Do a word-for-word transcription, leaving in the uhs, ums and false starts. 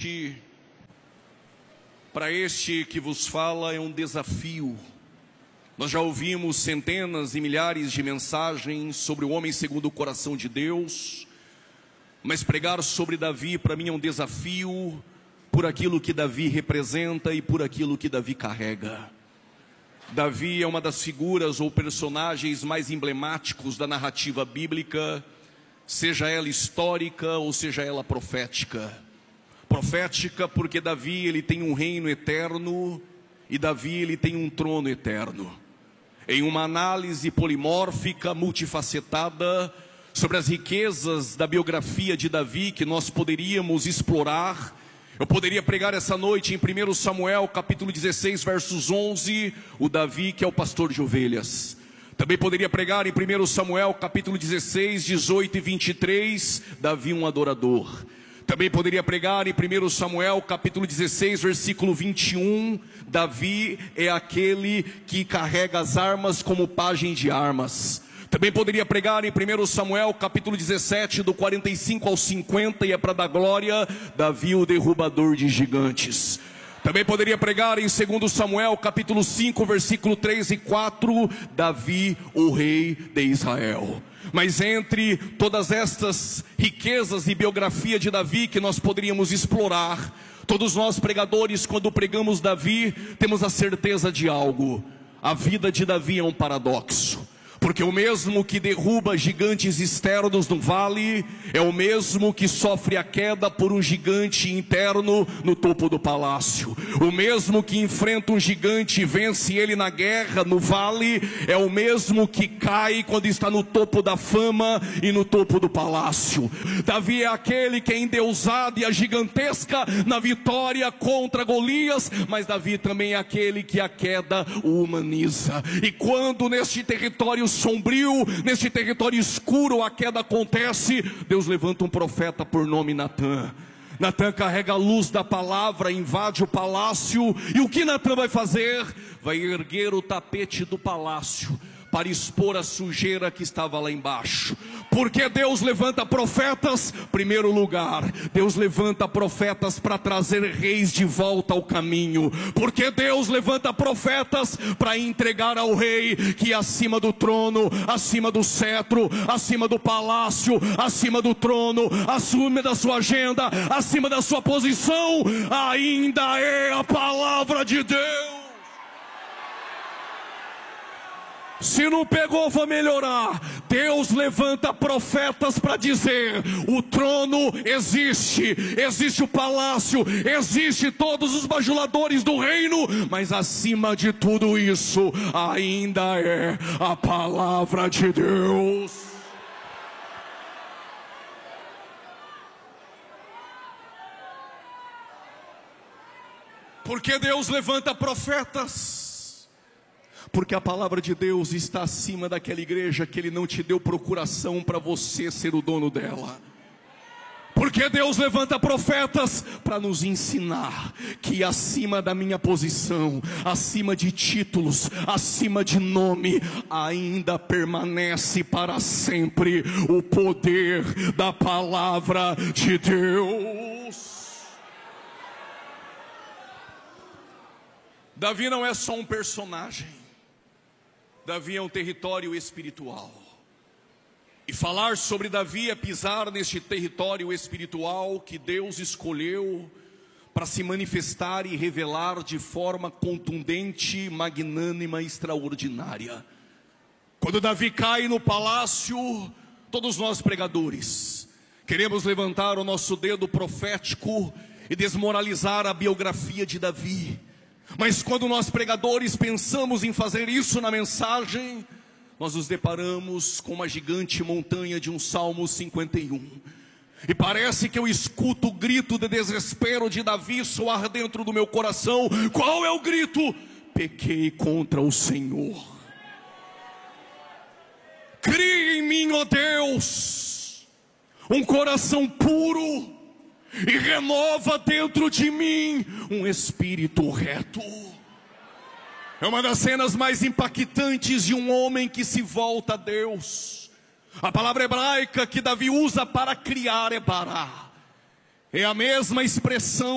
noite, para este que vos fala, é um desafio. Nós já ouvimos centenas e milhares de mensagens sobre o homem segundo o coração de Deus, mas pregar sobre Davi para mim é um desafio, por aquilo que Davi representa e por aquilo que Davi carrega. Davi é uma das figuras ou personagens mais emblemáticos da narrativa bíblica, seja ela histórica ou seja ela profética. Profética porque Davi ele tem um reino eterno e Davi ele tem um trono eterno. Em uma análise polimórfica, multifacetada, sobre as riquezas da biografia de Davi que nós poderíamos explorar, eu poderia pregar essa noite em primeiro Samuel, capítulo dezesseis, versos onze, o Davi que é o pastor de ovelhas. Também poderia pregar em primeiro Samuel, capítulo dezesseis, dezoito e vinte e três, Davi um adorador. Também poderia pregar em primeiro Samuel, capítulo dezesseis, versículo vinte e um, Davi é aquele que carrega as armas como pajem de armas. Também poderia pregar em primeiro Samuel, capítulo dezessete, do quarenta e cinco ao cinquenta, e é para dar glória, Davi o derrubador de gigantes. Também poderia pregar em segundo Samuel, capítulo cinco, versículo três e quatro, Davi o rei de Israel. Mas entre todas estas riquezas e biografia de Davi que nós poderíamos explorar, todos nós pregadores, quando pregamos Davi, temos a certeza de algo: a vida de Davi é um paradoxo. Porque o mesmo que derruba gigantes externos no vale, é o mesmo que sofre a queda por um gigante interno no topo do palácio. O mesmo que enfrenta um gigante e vence ele na guerra no vale, é o mesmo que cai quando está no topo da fama e no topo do palácio. Davi é aquele que é endeusado e a gigantesca na vitória contra Golias, mas Davi também é aquele que a queda o humaniza. E quando neste território sombrio, neste território escuro a queda acontece, Deus levanta um profeta por nome Natã. Natã carrega a luz da palavra, invade o palácio, e o que Natã vai fazer? Vai erguer o tapete do palácio para expor a sujeira que estava lá embaixo. Porque Deus levanta profetas, primeiro lugar, Deus levanta profetas para trazer reis de volta ao caminho. Porque Deus levanta profetas para entregar ao rei que acima do trono, acima do cetro, acima do palácio, acima do trono, acima da sua agenda, acima da sua posição, ainda é a palavra de Deus. Se não pegou, vai melhorar. Deus levanta profetas para dizer: o trono existe, existe o palácio, existe todos os bajuladores do reino, mas acima de tudo isso, ainda é a palavra de Deus. Porque Deus levanta profetas? Porque a palavra de Deus está acima daquela igreja que Ele não te deu procuração para você ser o dono dela. Porque Deus levanta profetas para nos ensinar que acima da minha posição, acima de títulos, acima de nome, ainda permanece para sempre o poder da palavra de Deus. Davi não é só um personagem. Davi é um território espiritual. E falar sobre Davi é pisar neste território espiritual que Deus escolheu para se manifestar e revelar de forma contundente, magnânima e extraordinária. Quando Davi cai no palácio, todos nós pregadores queremos levantar o nosso dedo profético e desmoralizar a biografia de Davi. Mas quando nós pregadores pensamos em fazer isso na mensagem, nós nos deparamos com uma gigante montanha de um Salmo cinquenta e um. E parece que eu escuto o grito de desespero de Davi soar dentro do meu coração. Qual é o grito? Pequei contra o Senhor. Cria em mim, ó Deus, um coração puro, e renova dentro de mim um espírito reto. É uma das cenas mais impactantes de um homem que se volta a Deus. A palavra hebraica que Davi usa para criar é bará. É a mesma expressão